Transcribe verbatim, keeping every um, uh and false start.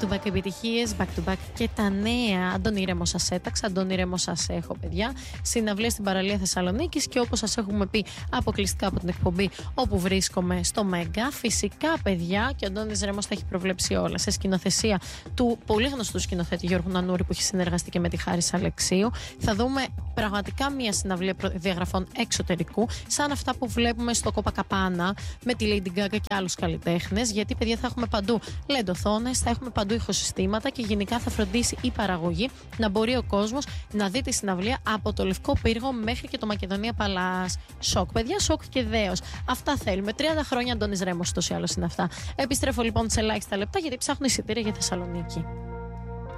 to back επιτυχίες, back to back και τα νέα. Αντώνη Ρέμο σας έταξα, Αντώνη Ρέμο σας έχω, παιδιά. Συναυλία στην παραλία Θεσσαλονίκης και όπως σας έχουμε πει αποκλειστικά από την εκπομπή όπου βρίσκομαι στο Μέγκα. Φυσικά, παιδιά, και ο Αντώνης Ρέμος τα έχει προβλέψει όλα σε σκηνοθεσία του πολύ γνωστού σκηνοθέτη Γιώργου Νανούρη που έχει συνεργαστεί και με τη Χάρις Αλεξίου. Θα δούμε πραγματικά μια συναυλία διαγραφών εξωτερικού, σαν αυτά που βλέπουμε στο Κοπακαπάνα με τη Lady Gaga και άλλους καλλιτέχνες. Γιατί, παιδιά, θα έχουμε παντού λεντοθόνες, θα έχουμε παντού ηχοσυστήματα και γενικά θα φροντίσει η παραγωγή να μπορεί ο κόσμος να δει τη συναυλία από το Λευκό Πύργο μέχρι και το Μακεδονία Παλάς. Σοκ, παιδιά, σοκ και δέος. Αυτά θέλουμε. τριάντα χρόνια Αντώνης Ρέμος, τόσο ή άλλως είναι αυτά. Επιστρέφω λοιπόν σε ελάχιστα λεπτά γιατί ψάχνω εισιτήρια για Θεσσαλονίκη.